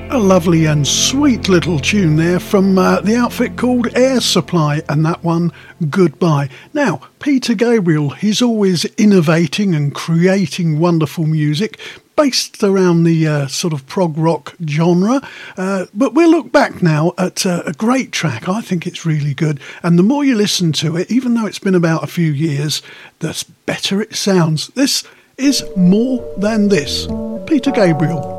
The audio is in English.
A lovely and sweet little tune there from the outfit called Air Supply, and that one, Goodbye. Now, Peter Gabriel, he's always innovating and creating wonderful music based around the sort of prog rock genre, but we'll look back now at a great track. I think it's really good, and the more you listen to it, even though it's been about a few years, the better it sounds. This is More Than This, Peter Gabriel.